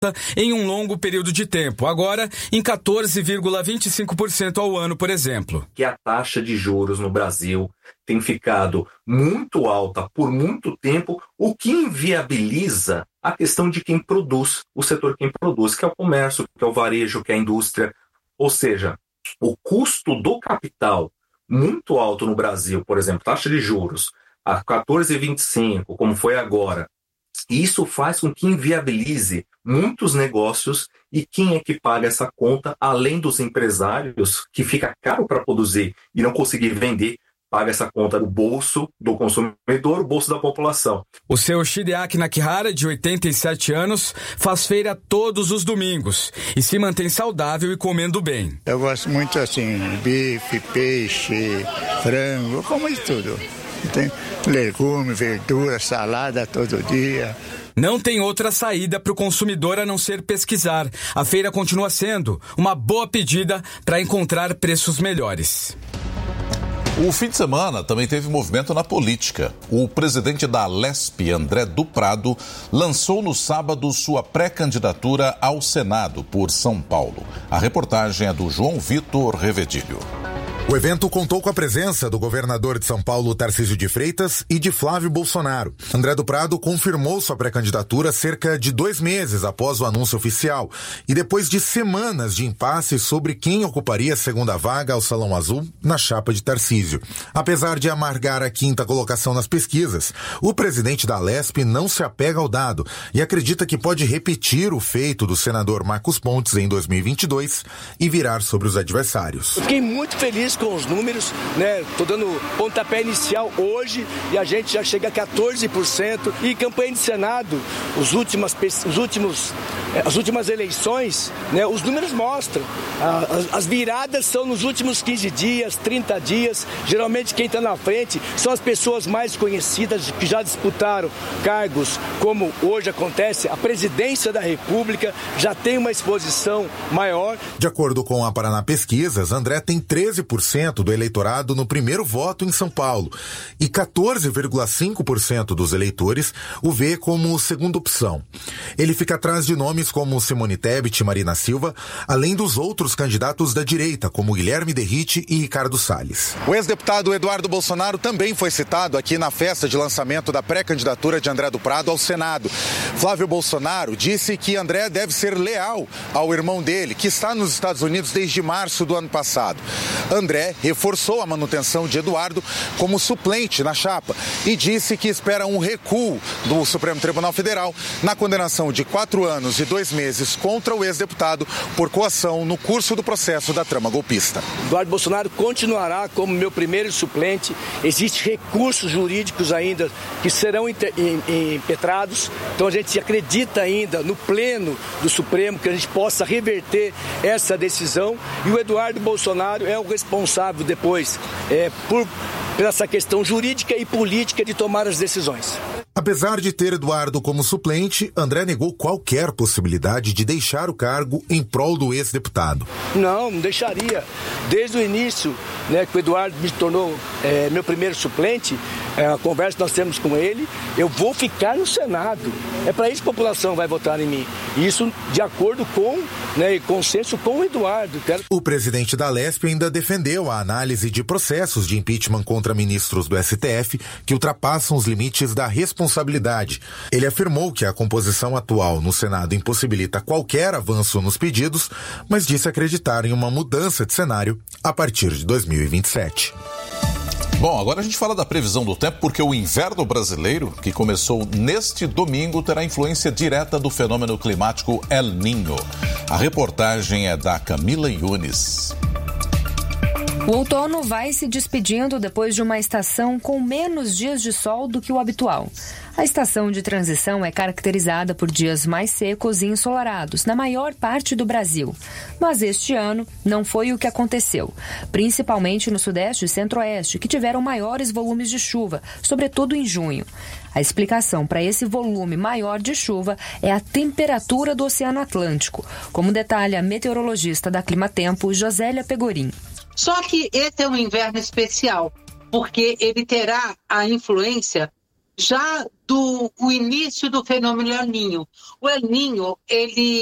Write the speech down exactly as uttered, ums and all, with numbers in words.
em um longo período de tempo, agora em quatorze vírgula vinte e cinco por cento ao ano, por exemplo. Que a taxa de juros no Brasil tem ficado muito alta por muito tempo, o que inviabiliza a questão de quem produz, o setor quem produz, que é o comércio, que é o varejo, que é a indústria. Ou seja, o custo do capital muito alto no Brasil, por exemplo, taxa de juros a quatorze vírgula vinte e cinco, como foi agora, isso faz com que inviabilize muitos negócios, e quem é que paga essa conta, além dos empresários, que fica caro para produzir e não conseguir vender, paga essa conta do bolso do consumidor, o bolso da população. O seu Shideaki Nakihara, de oitenta e sete anos, faz feira todos os domingos e se mantém saudável e comendo bem. Eu gosto muito assim, bife, peixe, frango, eu como isso tudo. Tem legume, verdura, salada todo dia. Não tem outra saída para o consumidor a não ser pesquisar. A feira continua sendo uma boa pedida para encontrar preços melhores. O fim de semana também teve movimento na política. O presidente da Alesp, André do Prado, lançou no sábado sua pré-candidatura ao Senado por São Paulo. A reportagem é do João Vitor Revedilho. O evento contou com a presença do governador de São Paulo, Tarcísio de Freitas, e de Flávio Bolsonaro. André do Prado confirmou sua pré-candidatura cerca de dois meses após o anúncio oficial e depois de semanas de impasse sobre quem ocuparia a segunda vaga ao Salão Azul na chapa de Tarcísio. Apesar de amargar a quinta colocação nas pesquisas, o presidente da Alesp não se apega ao dado e acredita que pode repetir o feito do senador Marcos Pontes em dois mil e vinte e dois e virar sobre os adversários. Eu fiquei muito feliz com os números, né? Tô dando pontapé inicial hoje e a gente já chega a quatorze por cento. E campanha de Senado, os últimas, os últimos, as últimas eleições, né? Os números mostram. As, as viradas são nos últimos quinze dias, trinta dias. Geralmente quem está na frente são as pessoas mais conhecidas que já disputaram cargos, como hoje acontece, a presidência da República já tem uma exposição maior. De acordo com a Paraná Pesquisas, André tem treze por cento do eleitorado no primeiro voto em São Paulo e quatorze vírgula cinco por cento dos eleitores o vê como segunda opção. Ele fica atrás de nomes como Simone Tebet e Marina Silva, além dos outros candidatos da direita, como Guilherme Derrite e Ricardo Salles. O ex-deputado Eduardo Bolsonaro também foi citado aqui na festa de lançamento da pré-candidatura de André do Prado ao Senado. Flávio Bolsonaro disse que André deve ser leal ao irmão dele, que está nos Estados Unidos desde março do ano passado. André reforçou a manutenção de Eduardo como suplente na chapa e disse que espera um recuo do Supremo Tribunal Federal na condenação de quatro anos e dois meses contra o ex-deputado por coação no curso do processo da trama golpista. Eduardo Bolsonaro continuará como meu primeiro suplente. Existem recursos jurídicos ainda que serão impetrados. Então a gente acredita ainda no pleno do Supremo que a gente possa reverter essa decisão. E o Eduardo Bolsonaro é o responsável depois é, por, por essa questão jurídica e política de tomar as decisões. Apesar de ter Eduardo como suplente, André negou qualquer possibilidade de deixar o cargo em prol do ex-deputado. Não, não deixaria. Desde o início, né, que o Eduardo me tornou é, meu primeiro suplente, é, a conversa que nós temos com ele, eu vou ficar no Senado. É para isso que a população vai votar em mim. Isso de acordo com, né, consenso com o Eduardo. Quero... O presidente da Alesp ainda defendeu a análise de processos de impeachment contra ministros do S T F que ultrapassam os limites da responsabilidade. Ele afirmou que a composição atual no Senado impossibilita qualquer avanço nos pedidos, mas disse acreditar em uma mudança de cenário a partir de dois mil e vinte e sete. Bom, agora a gente fala da previsão do tempo, porque o inverno brasileiro, que começou neste domingo, terá influência direta do fenômeno climático El Niño. A reportagem é da Camila Yunes. O outono vai se despedindo depois de uma estação com menos dias de sol do que o habitual. A estação de transição é caracterizada por dias mais secos e ensolarados na maior parte do Brasil. Mas este ano não foi o que aconteceu, principalmente no Sudeste e Centro-Oeste, que tiveram maiores volumes de chuva, sobretudo em junho. A explicação para esse volume maior de chuva é a temperatura do Oceano Atlântico, como detalha a meteorologista da Climatempo, Josélia Pegorim. Só que esse é um inverno especial, porque ele terá a influência já do o início do fenômeno El Niño. O El Niño, ele